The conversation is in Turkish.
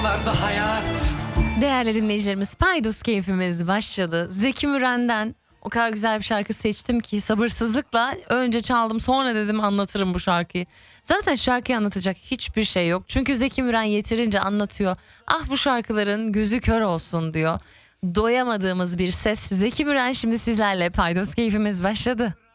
hayat. Değerli dinleyicilerimiz, Paydos keyfimiz başladı. Zeki Müren'den o kadar güzel bir şarkı seçtim ki sabırsızlıkla önce çaldım, sonra dedim anlatırım bu şarkıyı. Zaten şarkıyı anlatacak hiçbir şey yok. Çünkü Zeki Müren yeterince anlatıyor. Ah bu şarkıların gözü kör olsun diyor. Doyamadığımız bir ses. Zeki Müren şimdi sizlerle. Paydos keyfimiz başladı.